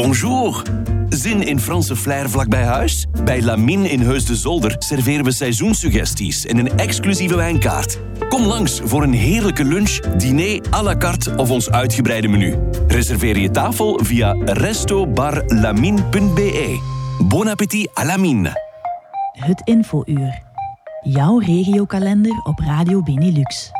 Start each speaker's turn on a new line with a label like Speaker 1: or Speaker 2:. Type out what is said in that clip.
Speaker 1: Bonjour. Zin in Franse flair vlak bij huis? Bij Lamine in Heus de Zolder serveren we seizoenssuggesties en een exclusieve wijnkaart. Kom langs voor een heerlijke lunch, diner à la carte of ons uitgebreide menu. Reserveer je tafel via restobarlamine.be. Bon appétit à Lamine.
Speaker 2: Het infouur. Jouw regiokalender op Radio Benelux.